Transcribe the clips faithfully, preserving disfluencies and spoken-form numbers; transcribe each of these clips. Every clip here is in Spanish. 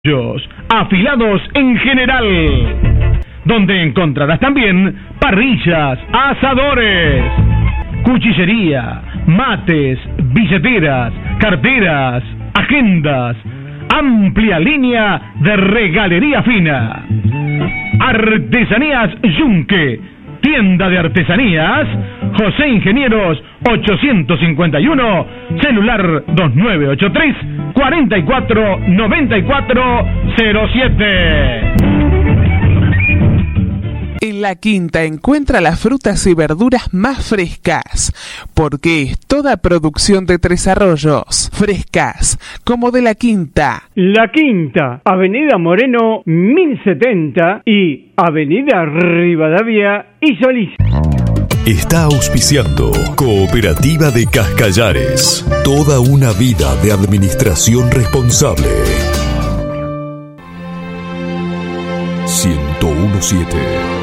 Afilados en general, donde encontrarás también parrillas, asadores, cuchillería, mates, billeteras, carteras, agendas, amplia línea de regalería fina. Artesanías Yunque, tienda de artesanías, José Ingenieros ochocientos cincuenta y uno, celular dos nueve ocho tres, cuatro cuatro nueve cuatro cero siete. En La Quinta encuentra las frutas y verduras más frescas, porque es toda producción de Tres Arroyos, frescas, como de La Quinta. La Quinta, Avenida Moreno mil setenta y Avenida Rivadavia y Solís. Está auspiciando Cooperativa de Cascallares, toda una vida de administración responsable. ciento uno punto siete.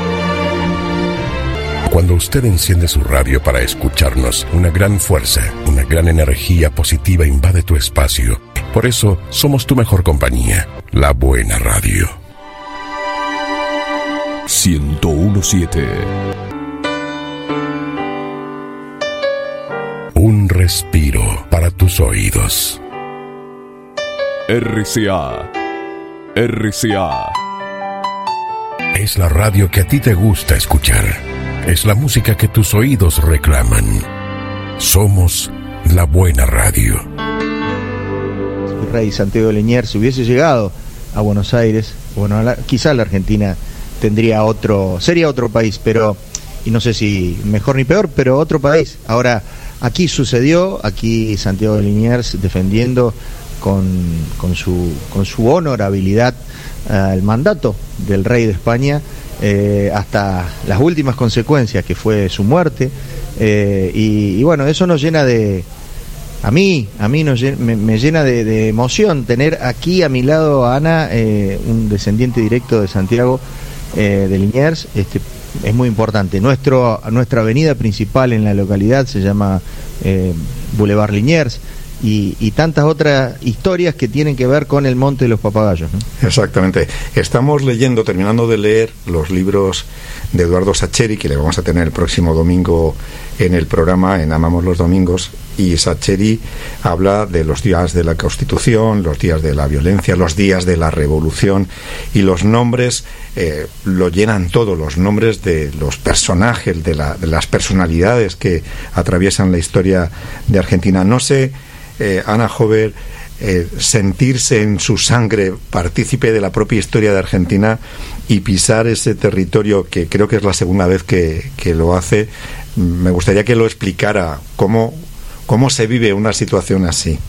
Cuando usted enciende su radio para escucharnos, una gran fuerza, una gran energía positiva invade tu espacio. Por eso, somos tu mejor compañía, la buena radio. ciento uno punto siete. Un respiro para tus oídos. R C A. R C A. Es la radio que a ti te gusta escuchar. Es la música que tus oídos reclaman. Somos la buena radio. Si el rey Santiago de Liniers hubiese llegado a Buenos Aires, bueno, la, quizá la Argentina tendría otro, sería otro país, pero, y no sé si mejor ni peor, pero otro país. Ahora, aquí sucedió, aquí Santiago de Liniers defendiendo con, con, su, con su honorabilidad uh, el mandato del rey de España, Eh, hasta las últimas consecuencias, que fue su muerte, eh, y, y bueno, eso nos llena de, a mí, a mí nos, me, me llena de, de emoción tener aquí a mi lado a Ana, eh, un descendiente directo de Santiago eh, de Liniers. Este, es muy importante. Nuestro, nuestra avenida principal en la localidad se llama eh, Boulevard Liniers. Y, y tantas otras historias que tienen que ver con el Monte de los Papagayos, ¿no? Exactamente. Estamos leyendo, terminando de leer los libros de Eduardo Sacheri, que le vamos a tener el próximo domingo en el programa, en Amamos los Domingos, y Sacheri habla de los días de la Constitución, los días de la violencia, los días de la Revolución, y los nombres eh, lo llenan todo, los nombres de los personajes, de, la, de las personalidades que atraviesan la historia de Argentina. No sé, Eh, Ana Jover, eh, sentirse en su sangre partícipe de la propia historia de Argentina y pisar ese territorio, que creo que es la segunda vez que, que lo hace. Me gustaría que lo explicara, cómo, cómo se vive una situación así.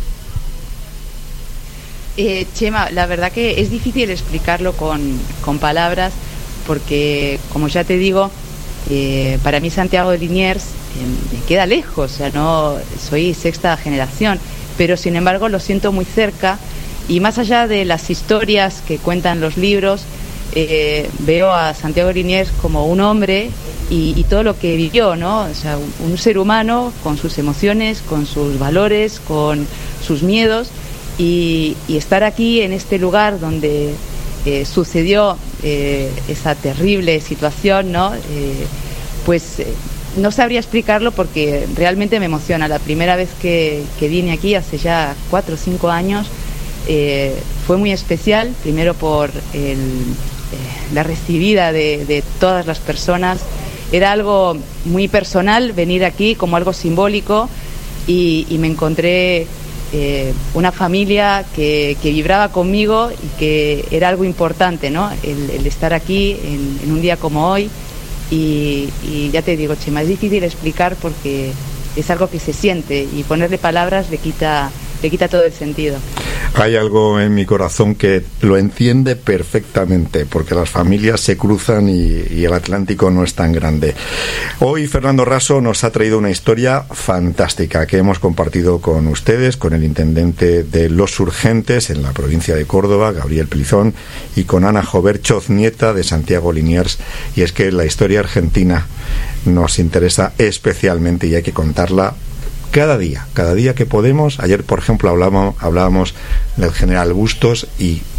Eh, Chema, la verdad que es difícil explicarlo con, con palabras, porque, como ya te digo, eh, para mí Santiago de Liniers me queda lejos, o sea, no soy sexta generación, pero sin embargo lo siento muy cerca, y más allá de las historias que cuentan los libros, eh, veo a Santiago de Liniers como un hombre y, y todo lo que vivió, ¿no? O sea, un, un ser humano con sus emociones, con sus valores, con sus miedos, y, y estar aquí en este lugar donde eh, sucedió eh, esa terrible situación, ¿no? Eh, pues eh, no sabría explicarlo, porque realmente me emociona. La primera vez que, que vine aquí, hace ya cuatro o cinco años, eh, fue muy especial, primero por el, eh, la recibida de, de todas las personas. Era algo muy personal venir aquí, como algo simbólico, y, y me encontré eh, una familia que, que vibraba conmigo y que era algo importante, ¿no? El, el estar aquí en, en un día como hoy. Y, y ya te digo, Chema, es difícil explicar porque es algo que se siente, y ponerle palabras le quita, le quita todo el sentido. Hay algo en mi corazón que lo entiende perfectamente, porque las familias se cruzan y, y el Atlántico no es tan grande. Hoy Fernando Raso nos ha traído una historia fantástica que hemos compartido con ustedes, con el intendente de Los Urgentes en la provincia de Córdoba, Gabriel Pelizón, y con Ana Jover Choz, nieta de Santiago Liniers. Y es que la historia argentina nos interesa especialmente y hay que contarla cada día, cada día que podemos. Ayer, por ejemplo, hablábamos, hablábamos del general Bustos, y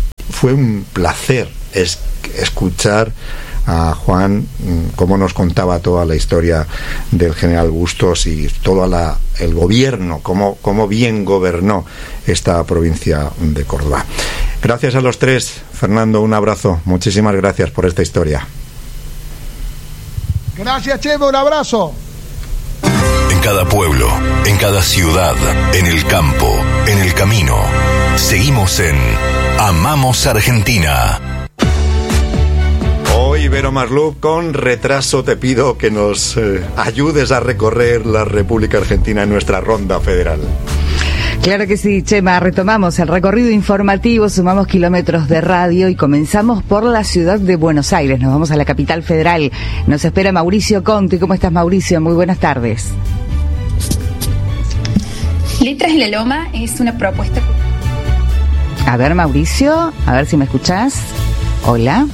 fue un placer es, escuchar a Juan cómo nos contaba toda la historia del general Bustos y todo la, el gobierno, cómo, cómo bien gobernó esta provincia de Córdoba. Gracias a los tres. Fernando, un abrazo. Muchísimas gracias por esta historia. Gracias, Chema, un abrazo. En cada pueblo, en cada ciudad, en el campo, en el camino, seguimos en Amamos Argentina. Hoy, Vero Marslup, con retraso te pido que nos eh, ayudes a recorrer la República Argentina en nuestra ronda federal. Claro que sí, Chema, retomamos el recorrido informativo, sumamos kilómetros de radio y comenzamos por la ciudad de Buenos Aires. Nos vamos a la capital federal. Nos espera Mauricio Conti. ¿Cómo estás, Mauricio? Muy buenas tardes. Letras de la Loma es una propuesta. A ver, Mauricio, a ver si me escuchás. Hola.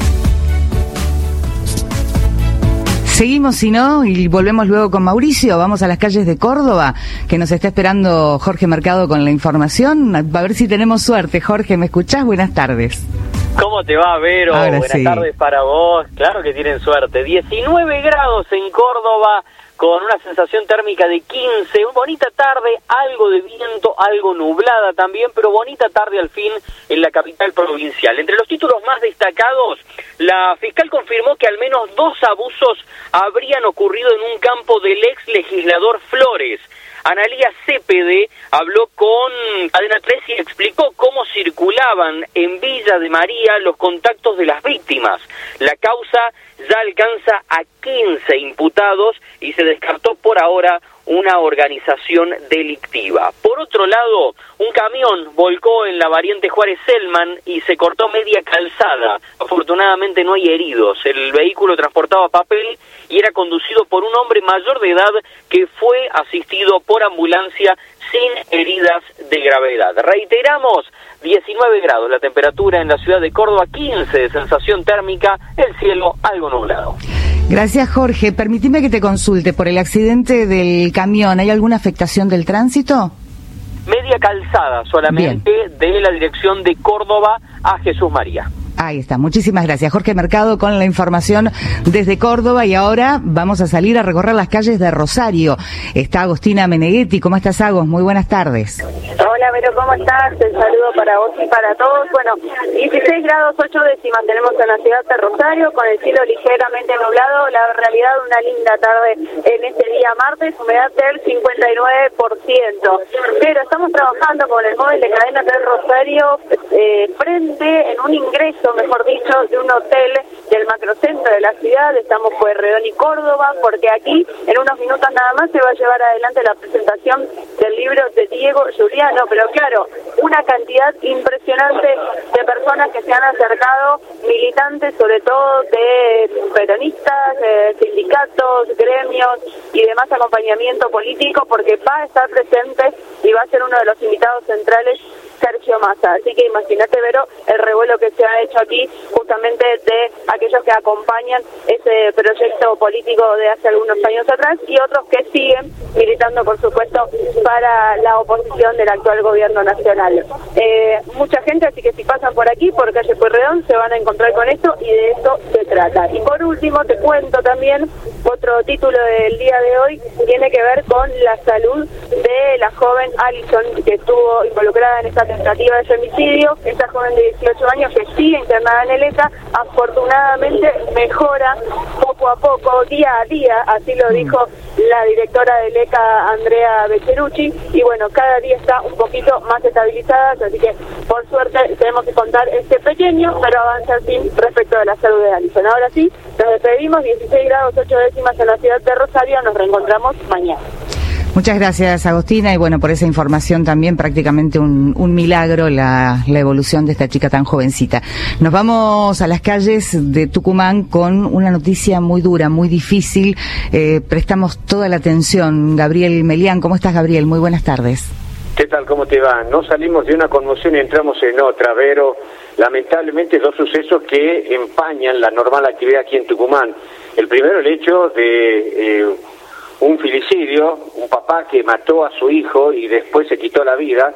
Seguimos, si no, y volvemos luego con Mauricio. Vamos a las calles de Córdoba, que nos está esperando Jorge Mercado con la información. A ver si tenemos suerte. Jorge, ¿me escuchás? Buenas tardes. ¿Cómo te va, Vero? Ahora Buenas sí. tardes para vos. Claro que tienen suerte. diecinueve grados en Córdoba, con una sensación térmica de quince, una bonita tarde, algo de viento, algo nublada también, pero bonita tarde al fin en la capital provincial. Entre los títulos más destacados, la fiscal confirmó que al menos dos abusos habrían ocurrido en un campo del ex legislador Flores. Analía Cepede habló con Cadena tres y explicó cómo circulaban en Villa de María los contactos de las víctimas. La causa ya alcanza a quince imputados y se descartó por ahora una organización delictiva. Por otro lado, un camión volcó en la variante Juárez-Selman y se cortó media calzada. Afortunadamente no hay heridos. El vehículo transportaba papel y era conducido por un hombre mayor de edad que fue asistido por ambulancia sin heridas de gravedad. Reiteramos, diecinueve grados la temperatura en la ciudad de Córdoba, quince de sensación térmica, el cielo algo nublado. Gracias, Jorge. Permitime que te consulte por el accidente del camión. ¿Hay alguna afectación del tránsito? Media calzada solamente. Bien. De la dirección de Córdoba a Jesús María. Ahí está, muchísimas gracias. Jorge Mercado con la información desde Córdoba y ahora vamos a salir a recorrer las calles de Rosario. Está Agostina Meneghetti. ¿Cómo estás, Agos? Muy buenas tardes. Hola, Vero, ¿cómo estás? Un saludo para vos y para todos. Bueno, dieciséis grados ocho décimas tenemos en la ciudad de Rosario, con el cielo ligeramente nublado. La realidad, una linda tarde en este día martes, humedad del cincuenta y nueve por ciento. Pero estamos trabajando con el móvil de Cadena tres Rosario eh, frente en un ingreso, mejor dicho, de un hotel del macrocentro de la ciudad. Estamos por Redón y Córdoba, porque aquí en unos minutos nada más se va a llevar adelante la presentación del libro de Diego Giuliano, pero claro, una cantidad impresionante de personas que se han acercado, militantes sobre todo de peronistas, de sindicatos, gremios y demás acompañamiento político, porque va a estar presente y va a ser uno de los invitados centrales Sergio Massa. Así que imagínate, Vero, el revuelo que se ha hecho aquí justamente de aquellos que acompañan ese proyecto político de hace algunos años atrás y otros que siguen militando, por supuesto, para la oposición del actual gobierno nacional. Eh, mucha gente, así que si pasan por aquí, por calle Pueyrredón, se van a encontrar con esto y de esto se trata. Y por último, te cuento también, otro título del día de hoy tiene que ver con la salud de la joven Alison, que estuvo involucrada en esta tentativa de femicidio. Esta joven de dieciocho años que sigue internada en el E T A, afortunadamente mejora poco a poco, día a día, así lo dijo la directora del E C A, Andrea Beccherucci, y bueno, cada día está un poquito más estabilizada, así que por suerte tenemos que contar este pequeño, pero avance al fin respecto de la salud de Alison. Ahora sí, nos despedimos, dieciséis grados ocho décimas en la ciudad de Rosario, nos reencontramos mañana. Muchas gracias, Agostina, y bueno, por esa información también, prácticamente un, un milagro la, la evolución de esta chica tan jovencita. Nos vamos a las calles de Tucumán con una noticia muy dura, muy difícil. Eh, prestamos toda la atención. Gabriel Melián, ¿cómo estás, Gabriel? Muy buenas tardes. ¿Qué tal? ¿Cómo te va? No salimos de una conmoción y entramos en otra, pero lamentablemente dos sucesos que empañan la normal actividad aquí en Tucumán. El primero, el hecho de... Eh, un filicidio, un papá que mató a su hijo y después se quitó la vida,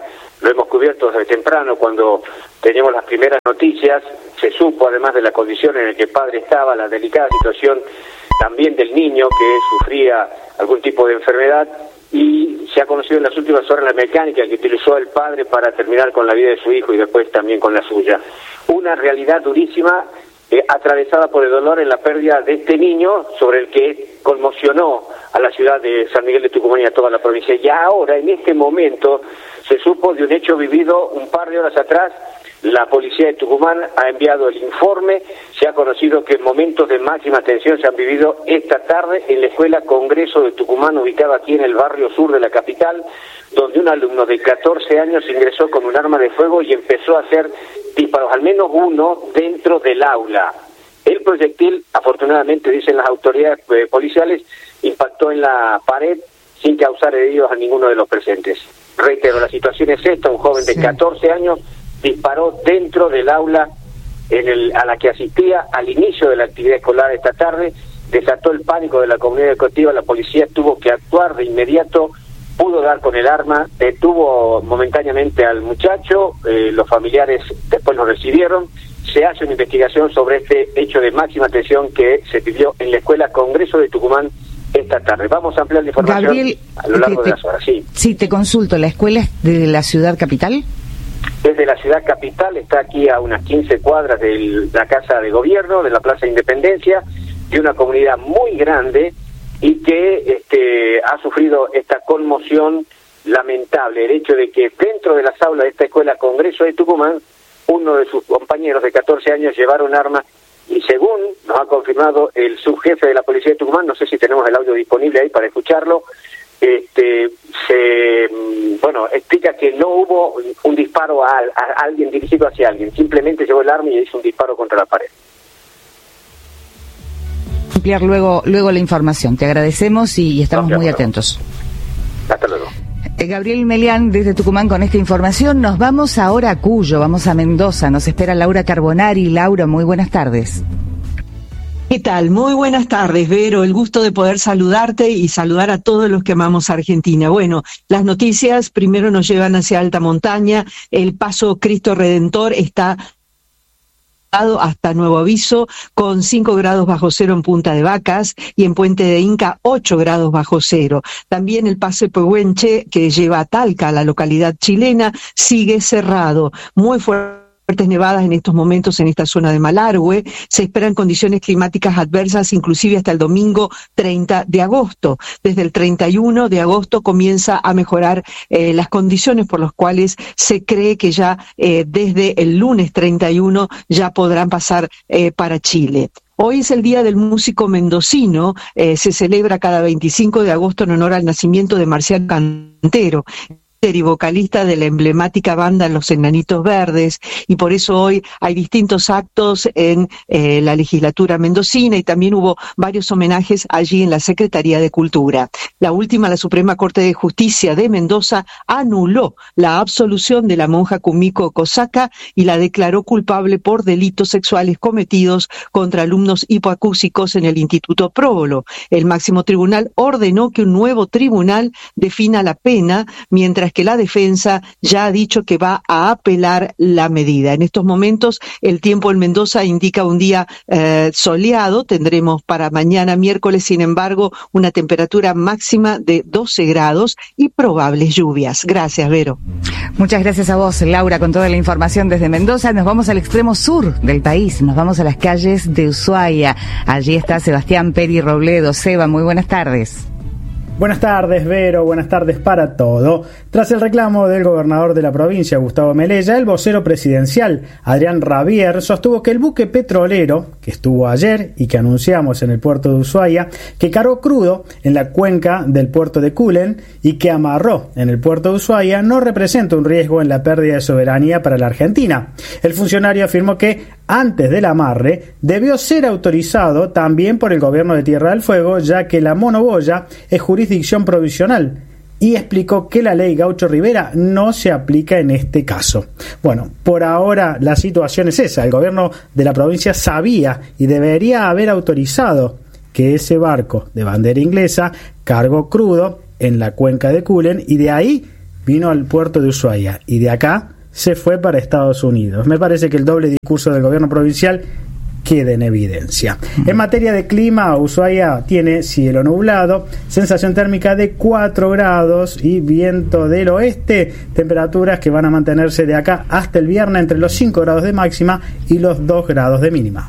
lo hemos cubierto desde temprano cuando teníamos las primeras noticias, se supo además de la condición en la que el padre estaba, la delicada situación también del niño que sufría algún tipo de enfermedad, y se ha conocido en las últimas horas la mecánica que utilizó el padre para terminar con la vida de su hijo y después también con la suya. Una realidad durísima, eh, atravesada por el dolor en la pérdida de este niño, sobre el que conmocionó a la ciudad de San Miguel de Tucumán y a toda la provincia. Y ahora, en este momento, se supo de un hecho vivido un par de horas atrás. La policía de Tucumán ha enviado el informe, se ha conocido que momentos de máxima tensión se han vivido esta tarde en la Escuela Congreso de Tucumán, ubicada aquí en el barrio sur de la capital, donde un alumno de catorce años ingresó con un arma de fuego y empezó a hacer disparos, al menos uno, dentro del aula. El proyectil, afortunadamente, dicen las autoridades eh, policiales, impactó en la pared sin causar heridos a ninguno de los presentes. Reitero, la situación es esta: un joven de catorce años disparó dentro del aula en el, a la que asistía al inicio de la actividad escolar esta tarde, desató el pánico de la comunidad educativa. La policía tuvo que actuar de inmediato, pudo dar con el arma, detuvo momentáneamente al muchacho, eh, los familiares después lo recibieron. Se hace una investigación sobre este hecho de máxima tensión que se vivió en la Escuela Congreso de Tucumán esta tarde. Vamos a ampliar la información Gabriel, a lo largo te, de las horas. Sí. sí, te consulto, ¿la escuela es de la ciudad capital? Desde la ciudad capital, está aquí a unas quince cuadras de la Casa de Gobierno, de la Plaza de Independencia, de una comunidad muy grande y que este, ha sufrido esta conmoción lamentable, el hecho de que dentro de las aulas de esta Escuela Congreso de Tucumán, uno de sus compañeros de catorce años llevaron armas, y según nos ha confirmado el subjefe de la Policía de Tucumán, no sé si tenemos el audio disponible ahí para escucharlo, este se bueno explica que no hubo un disparo a, a alguien dirigido hacia alguien, simplemente llevó el arma y hizo un disparo contra la pared. Ampliar luego luego la información. Te agradecemos y, y estamos no, muy atentos. Hasta luego. Eh, Gabriel Melián desde Tucumán con esta información. Nos vamos ahora a Cuyo, vamos a Mendoza. Nos espera Laura Carbonari. Laura, muy buenas tardes. ¿Qué tal? Muy buenas tardes, Vero. El gusto de poder saludarte y saludar a todos los que amamos a Argentina. Bueno, las noticias primero nos llevan hacia alta montaña. El Paso Cristo Redentor está hasta nuevo aviso, con cinco grados bajo cero en Punta de Vacas y en Puente de Inca ocho grados bajo cero. También el Paso Pehuenche, que lleva a Talca, a la localidad chilena, sigue cerrado. Muy fuerte. Fuertes nevadas en estos momentos en esta zona de Malargüe. Se esperan condiciones climáticas adversas inclusive hasta el domingo treinta de agosto. Desde el treinta y uno de agosto comienza a mejorar eh, las condiciones por las cuales se cree que ya eh, desde el lunes treinta y uno ya podrán pasar eh, para Chile. Hoy es el Día del Músico Mendocino, eh, se celebra cada veinticinco de agosto en honor al nacimiento de Marcial Cantero, y vocalista de la emblemática banda Los Enanitos Verdes, y por eso hoy hay distintos actos en eh, la legislatura mendocina y también hubo varios homenajes allí en la Secretaría de Cultura. La última, la Suprema Corte de Justicia de Mendoza anuló la absolución de la monja Kumiko Kosaka y la declaró culpable por delitos sexuales cometidos contra alumnos hipoacúsicos en el Instituto Próbolo. El máximo tribunal ordenó que un nuevo tribunal defina la pena, mientras que la defensa ya ha dicho que va a apelar la medida. En estos momentos el tiempo en Mendoza indica un día eh, soleado, tendremos para mañana miércoles, sin embargo, una temperatura máxima de doce grados y probables lluvias. Gracias, Vero. Muchas gracias a vos, Laura, con toda la información desde Mendoza. Nos vamos al extremo sur del país, nos vamos a las calles de Ushuaia. Allí está Sebastián Peri Robledo. Seba, muy buenas tardes. Buenas tardes, Vero, buenas tardes para todo. Tras el reclamo del gobernador de la provincia, Gustavo Melella, el vocero presidencial, Adrián Rabier, sostuvo que el buque petrolero, que estuvo ayer y que anunciamos en el puerto de Ushuaia, que cargó crudo en la cuenca del puerto de Culen y que amarró en el puerto de Ushuaia, no representa un riesgo en la pérdida de soberanía para la Argentina. El funcionario afirmó que antes del amarre debió ser autorizado también por el gobierno de Tierra del Fuego, ya que la monoboya es jurisdicción provisional, y explicó que la ley Gaucho Rivera no se aplica en este caso. Bueno, por ahora la situación es esa. El gobierno de la provincia sabía y debería haber autorizado que ese barco de bandera inglesa cargó crudo en la cuenca de Culen y de ahí vino al puerto de Ushuaia y de acá se fue para Estados Unidos. Me parece que el doble discurso del gobierno provincial queda en evidencia. En materia de clima, Ushuaia tiene cielo nublado, sensación térmica de cuatro grados y viento del oeste, temperaturas que van a mantenerse de acá hasta el viernes entre los cinco grados de máxima y los dos grados de mínima.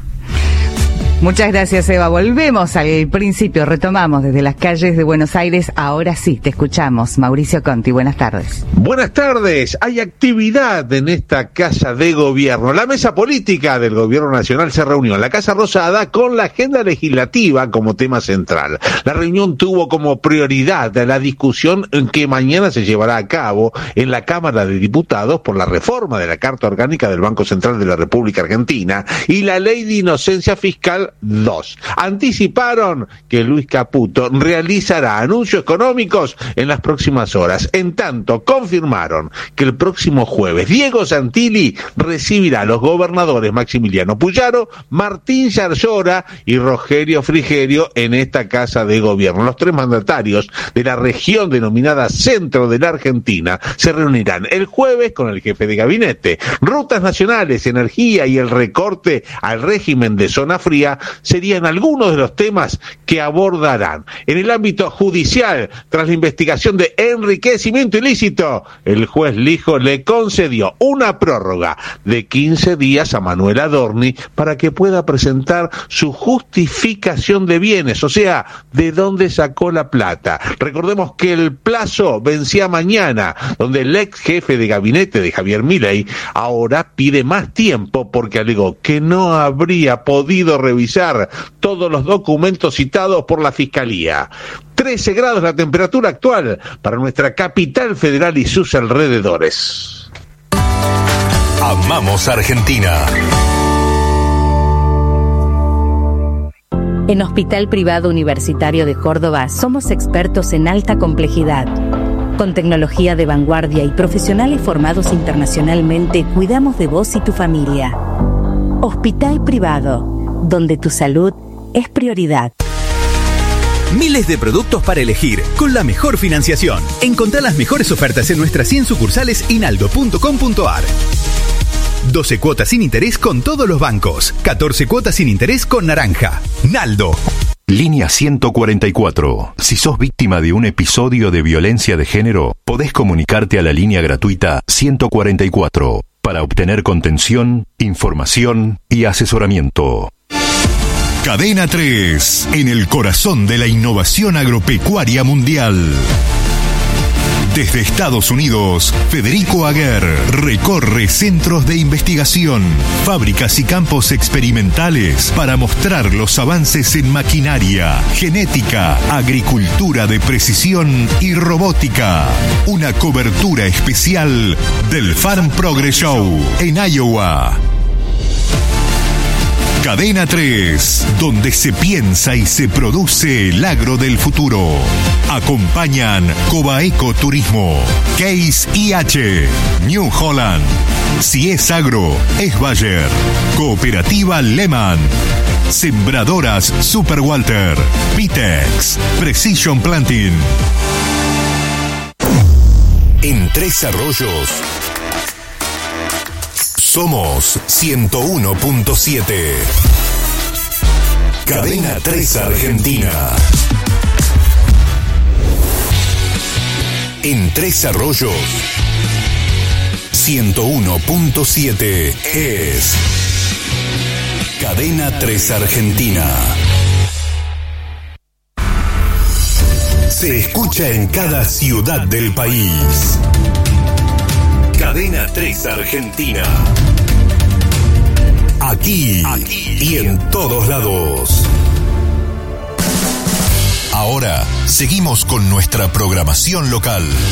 Muchas gracias, Eva. Volvemos al principio, retomamos desde las calles de Buenos Aires. Ahora sí, te escuchamos. Mauricio Conti, buenas tardes. Buenas tardes. Hay actividad en esta Casa de Gobierno. La mesa política del Gobierno Nacional se reunió en la Casa Rosada con la agenda legislativa como tema central. La reunión tuvo como prioridad la discusión que mañana se llevará a cabo en la Cámara de Diputados por la reforma de la Carta Orgánica del Banco Central de la República Argentina y la Ley de Inocencia Fiscal dos. Anticiparon que Luis Caputo realizará anuncios económicos en las próximas horas. En tanto, confirmaron que el próximo jueves Diego Santilli recibirá a los gobernadores Maximiliano Puyaro, Martín Yarlora y Rogerio Frigerio en esta Casa de Gobierno. Los tres mandatarios de la región denominada Centro de la Argentina se reunirán el jueves con el jefe de gabinete. Rutas nacionales, energía y el recorte al régimen de zona fría serían algunos de los temas que abordarán. En el ámbito judicial, tras la investigación de enriquecimiento ilícito, el juez Lijo le concedió una prórroga de quince días a Manuel Adorni para que pueda presentar su justificación de bienes, o sea, de dónde sacó la plata. Recordemos que el plazo vencía mañana, donde el ex jefe de gabinete de Javier Milei ahora pide más tiempo porque alegó que no habría podido revisar todos los documentos citados por la Fiscalía. trece grados la temperatura actual para nuestra capital federal y sus alrededores. Amamos Argentina. En Hospital Privado Universitario de Córdoba somos expertos en alta complejidad. Con tecnología de vanguardia y profesionales formados internacionalmente, cuidamos de vos y tu familia. Hospital Privado, donde tu salud es prioridad. Miles de productos para elegir, con la mejor financiación. Encontrá las mejores ofertas en nuestras cien sucursales y naldo punto com punto a r. doce cuotas sin interés con todos los bancos. catorce cuotas sin interés con Naranja. Naldo. Línea ciento cuarenta y cuatro. Si sos víctima de un episodio de violencia de género, podés comunicarte a la línea gratuita ciento cuarenta y cuatro para obtener contención, información y asesoramiento. Cadena tres, en el corazón de la innovación agropecuaria mundial. Desde Estados Unidos, Federico Aguer recorre centros de investigación, fábricas y campos experimentales para mostrar los avances en maquinaria, genética, agricultura de precisión y robótica. Una cobertura especial del Farm Progress Show en Iowa. Cadena tres, donde se piensa y se produce el agro del futuro. Acompañan Cobaeco Turismo, Case I H, New Holland. Si es agro, es Bayer. Cooperativa Lehman. Sembradoras Super Walter. Vitex. Precision Planting. En Tres Arroyos somos ciento uno punto siete. Cadena tres Argentina. En Tres Arroyos, ciento uno punto siete es Cadena tres Argentina. Se escucha en cada ciudad del país. Cadena tres Argentina. Aquí, Aquí y en todos lados. Ahora seguimos con nuestra programación local.